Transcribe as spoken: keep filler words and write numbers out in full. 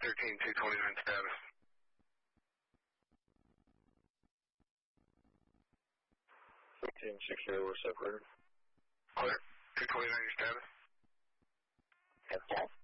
thirteen two twenty-nine status. fifteen six zero, we're separated. Clear. two twenty-nine, your status? Yes.